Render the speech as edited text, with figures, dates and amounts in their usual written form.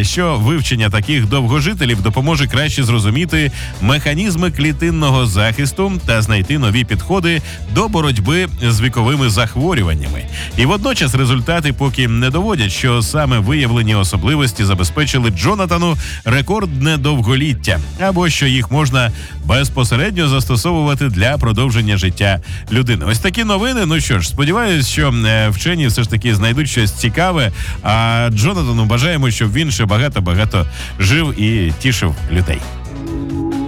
що вивчення таких довгожителів допоможе краще зрозуміти механізми клітинного захисту та знайти нові підходи до боротьби з віковими захворюваннями. І водночас результати поки не доводять, що саме виявлені особливості забезпечили Джонатану рекордне довголіття, або що їх можна безпосередньо застосовувати для продовження життя людини. Ось такі новини. Ну що ж, сподіваюсь, що вчені все ж таки знайдуть щось цікаве, а Джонатану бажаємо, щоб він ще багато-багато жив і тішив людей.